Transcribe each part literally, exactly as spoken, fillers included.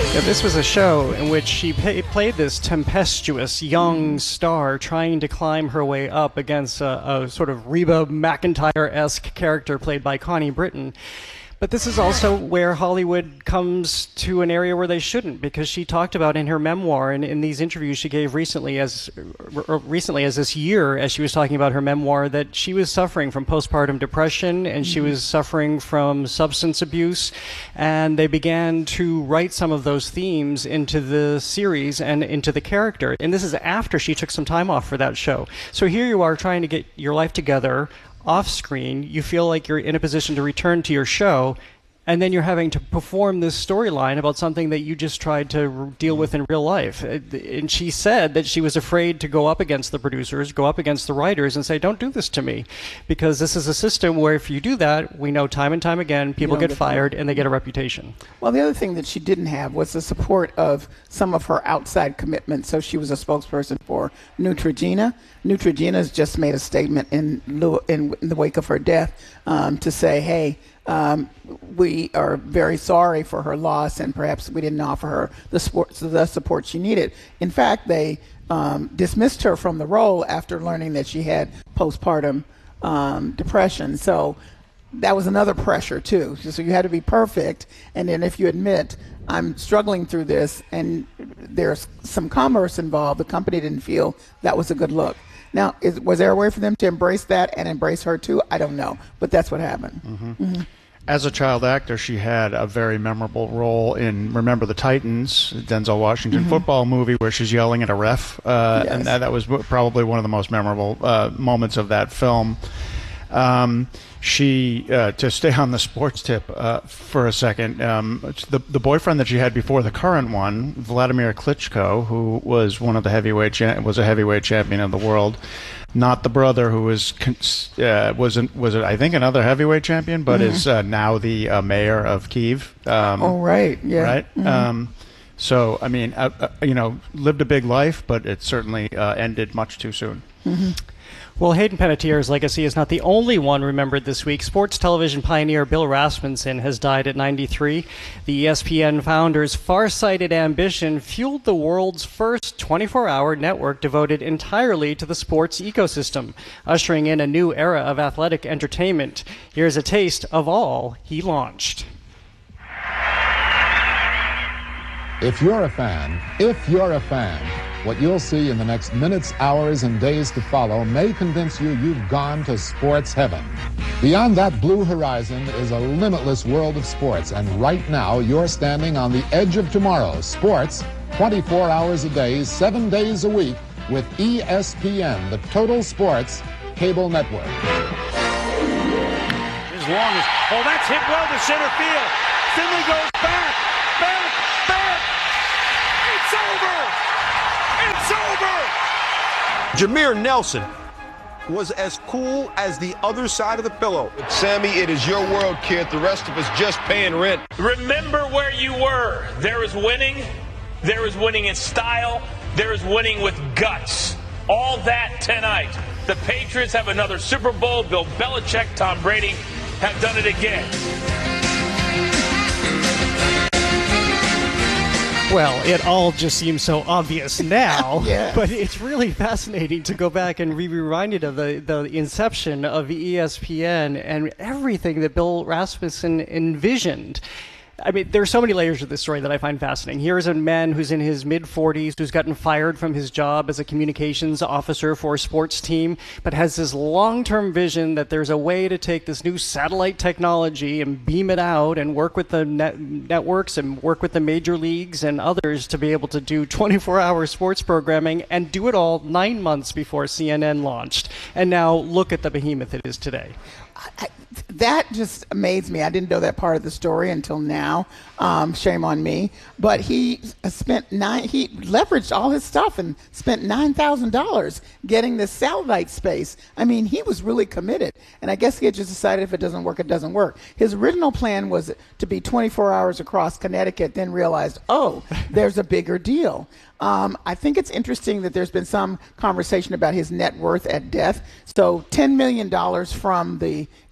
Yeah, this was a show in which she pay, played this tempestuous young star trying to climb her way up against a, a sort of Reba McEntire-esque character played by Connie Britton. But this is also where Hollywood comes to an area where they shouldn't, because she talked about in her memoir and in these interviews she gave recently as recently as this year, as she was talking about her memoir, that she was suffering from postpartum depression and she was suffering from substance abuse, and they began to write some of those themes into the series and into the character. And this is after she took some time off for that show. So here you are trying to get your life together off screen, you feel like you're in a position to return to your show, and then you're having to perform this storyline about something that you just tried to deal with in real life. And she said that she was afraid to go up against the producers, go up against the writers and say, don't do this to me. Because this is a system where if you do that, we know time and time again, people get, get fired and they get a reputation. Well, the other thing that she didn't have was the support of some of her outside commitments. So she was a spokesperson for Neutrogena. Neutrogena's just made a statement in, in the wake of her death um, to say, hey, Um, we are very sorry for her loss, and perhaps we didn't offer her the support, the support she needed. In fact, they um, dismissed her from the role after learning that she had postpartum um, depression. So that was another pressure, too. So you had to be perfect, and then if you admit, I'm struggling through this, and there's some commerce involved, the company didn't feel that was a good look. Now, is, was there a way for them to embrace that and embrace her, too? I don't know, but that's what happened. Mm-hmm. Mm-hmm. As a child actor, she had a very memorable role in Remember the Titans, Denzel Washington mm-hmm. football movie where she's yelling at a ref. Uh, yes. And that, that was probably one of the most memorable uh, moments of that film. Um, she, uh, to stay on the sports tip uh, for a second, um, the, the boyfriend that she had before the current one, Vladimir Klitschko, who was one of the heavyweight cha- was a heavyweight champion of the world, not the brother who was uh, was an, was it, I think another heavyweight champion, but mm-hmm. is uh, now the uh, mayor of Kyiv. Um, oh right, yeah, right. Mm-hmm. Um, so I mean, uh, uh, you know, lived a big life, but it certainly uh, ended much too soon. Mm-hmm. Well, Hayden Panettiere's legacy is not the only one remembered this week. Sports television pioneer Bill Rasmussen has died at ninety-three. The E S P N founder's far-sighted ambition fueled the world's first twenty-four hour network devoted entirely to the sports ecosystem, ushering in a new era of athletic entertainment. Here's a taste of all he launched. If you're a fan, if you're a fan, what you'll see in the next minutes, hours, and days to follow may convince you you've gone to sports heaven. Beyond that blue horizon is a limitless world of sports, and right now you're standing on the edge of tomorrow. Sports, twenty-four hours a day, seven days a week, with E S P N, the Total Sports Cable Network. As long as, oh, that's hit well to center field. Finley goes back, back, back. It's over. It's over! Jameer Nelson was as cool as the other side of the pillow. Sammy, it is your world, kid. The rest of us just paying rent. Remember where you were. There is winning. There is winning in style. There is winning with guts. All that tonight. The Patriots have another Super Bowl. Bill Belichick, Tom Brady have done it again. Well, it all just seems so obvious now, yes. But it's really fascinating to go back and be reminded of the, the inception of E S P N and everything that Bill Rasmussen envisioned. I mean, there are so many layers of this story that I find fascinating. Here is a man who's in his mid-forties, who's gotten fired from his job as a communications officer for a sports team, but has this long-term vision that there's a way to take this new satellite technology and beam it out and work with the net- networks and work with the major leagues and others to be able to do twenty-four hour sports programming and do it all nine months before C N N launched. And now look at the behemoth it is today. I, that just amazed me. I didn't know that part of the story until now. Um, shame on me. But he spent nine. He leveraged all his stuff and spent nine thousand dollars getting this satellite space. I mean, he was really committed. And I guess he had just decided if it doesn't work, it doesn't work. His original plan was to be twenty-four hours across Connecticut. Then realized, oh, there's a bigger deal. Um, I think it's interesting that there's been some conversation about his net worth at death. So ten million dollars from the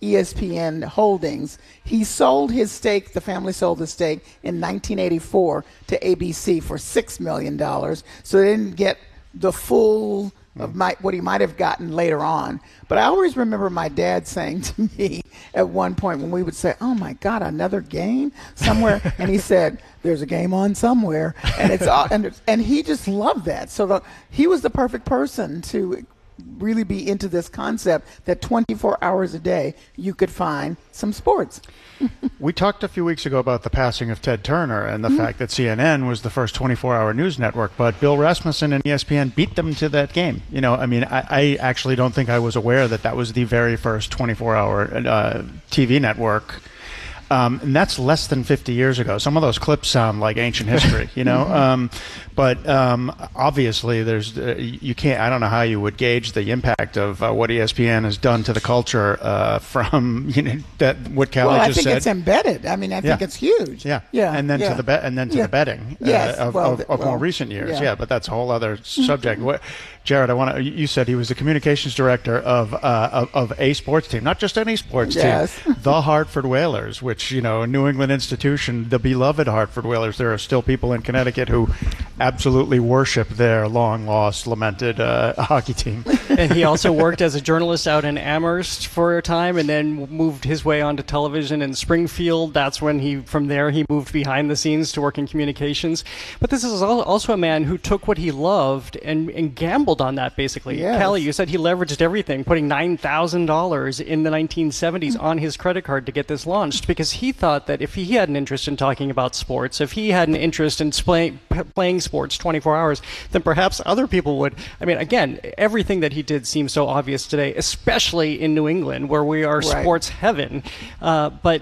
E S P N Holdings. He sold his stake, the family sold the stake in nineteen eighty-four to A B C for six million dollars. So they didn't get the full of my, what he might have gotten later on. But I always remember my dad saying to me at one point when we would say, oh my God, another game somewhere. And he said, there's a game on somewhere. And it's all, and, and he just loved that. So the, he was the perfect person to really be into this concept that twenty-four hours a day you could find some sports. We talked a few weeks ago about the passing of Ted Turner and the mm-hmm. fact that C N N was the first twenty-four hour news network, but Bill Rasmussen and E S P N beat them to that game. You know, I mean, I, I actually don't think I was aware that that was the very first twenty-four hour uh, T V network. Um, and that's less than fifty years ago. Some of those clips sound like ancient history, you know. um, but um, obviously, there's uh, you can't. I don't know how you would gauge the impact of uh, what E S P N has done to the culture uh, from you know that what Callie well, just said. I think it's embedded. I mean, I think yeah. it's huge. Yeah, yeah, and then yeah. to the bet, and then to yeah. the betting uh, yes. of, well, of, of well, more recent years. Yeah. yeah, but that's a whole other subject. What, Jared, I want to. You said he was the communications director of uh, of, of a sports team, not just any sports yes. team, the Hartford Whalers, which you know, a New England institution, the beloved Hartford Whalers. There are still people in Connecticut who absolutely worship their long lost, lamented uh, hockey team. And he also worked as a journalist out in Amherst for a time, and then moved his way onto television in Springfield. That's when he, from there, he moved behind the scenes to work in communications. But this is also a man who took what he loved and, and gambled on that, basically. Yes. Callie, you said he leveraged everything, putting nine thousand dollars in the nineteen seventies on his credit card to get this launched, because he thought that if he had an interest in talking about sports, if he had an interest in play, playing sports twenty-four hours, then perhaps other people would. I mean, again, everything that he did seems so obvious today, especially in New England, where we are right. sports heaven. Uh, but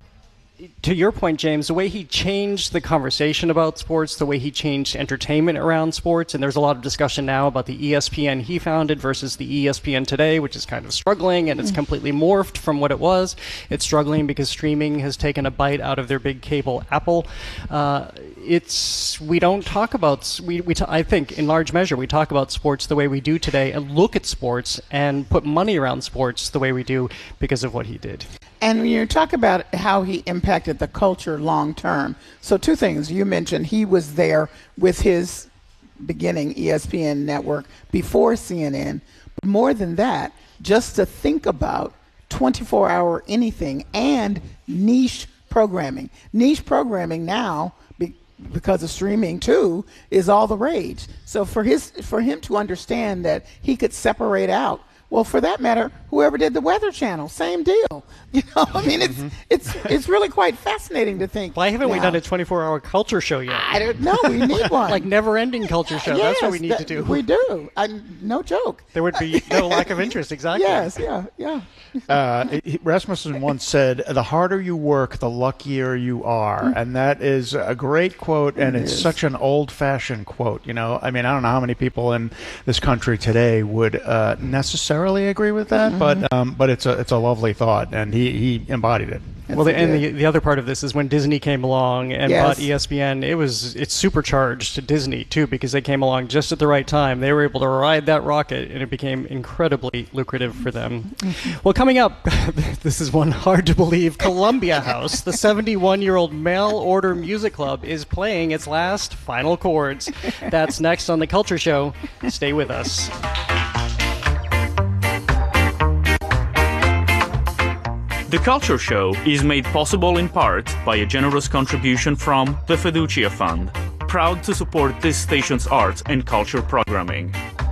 to your point, James, the way he changed the conversation about sports, the way he changed entertainment around sports, and there's a lot of discussion now about the E S P N he founded versus the E S P N today, which is kind of struggling, and it's completely morphed from what it was. It's struggling because streaming has taken a bite out of their big cable Apple. Uh, it's we don't talk about we we t- I think in large measure we talk about sports the way we do today, and look at sports and put money around sports the way we do because of what he did. And when you talk about how he impacted the culture long term, so two things. You mentioned he was there with his beginning E S P N network before C N N. But more than that, just to think about twenty-four hour anything and niche programming. Niche programming now, be, because of streaming too, is all the rage. So for his for him to understand that he could separate out, well, for that matter, whoever did the Weather Channel, same deal. You know, I mean, it's mm-hmm. it's it's really quite fascinating to think. Why haven't now. we done a twenty-four hour culture show yet? I don't know. We need one. Like never-ending culture show. Yes, That's what we need that, to do. We do. I, no joke. There would be no lack of interest. Exactly. Yes. Yeah. Yeah. Uh, he, Rasmussen once said, "The harder you work, the luckier you are," mm-hmm. and that is a great quote, and it it's is. such an old-fashioned quote. You know, I mean, I don't know how many people in this country today would uh, necessarily agree with that, mm-hmm. but um, but it's a it's a lovely thought, and he, he embodied it. Well, the, and the the other part of this is when Disney came along and yes. bought E S P N, it was it's supercharged to Disney too, because they came along just at the right time. They were able to ride that rocket, and it became incredibly lucrative for them. Well, coming up, this is one hard to believe. Columbia House, the seventy-one-year-old mail-order music club, is playing its last final chords. That's next on The Culture Show. Stay with us. The Culture Show is made possible in part by a generous contribution from the Fiducia Fund, proud to support this station's arts and culture programming.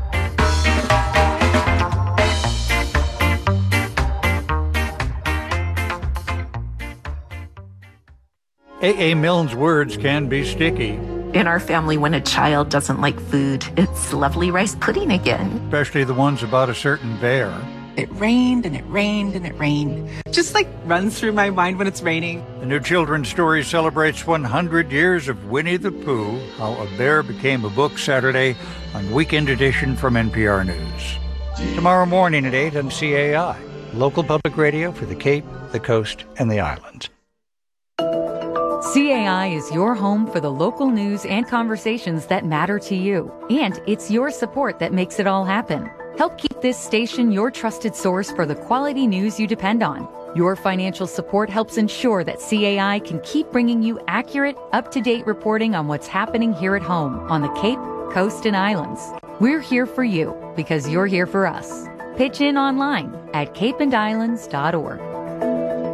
A A. Milne's words can be sticky. In our family, when a child doesn't like food, it's lovely rice pudding again. Especially the ones about a certain bear. It rained and it rained and it rained. Just like runs through my mind when it's raining. The new children's story celebrates one hundred years of Winnie the Pooh, How a Bear Became a Book, Saturday on Weekend Edition from N P R News. Tomorrow morning at eight on C A I, local public radio for the Cape, the Coast, and the Islands. C A I is your home for the local news and conversations that matter to you. And it's your support that makes it all happen. Help keep this station your trusted source for the quality news you depend on. Your financial support helps ensure that C A I can keep bringing you accurate, up-to-date reporting on what's happening here at home on the Cape, Coast, and Islands. We're here for you because you're here for us. Pitch in online at cape and islands dot org.